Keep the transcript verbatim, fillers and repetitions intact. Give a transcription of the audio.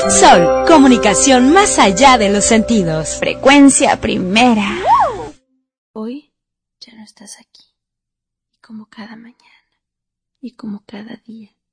Sol, comunicación más allá de los sentidos. Frecuencia primera. Hoy ya no estás aquí. Y como cada mañana. Y como cada día.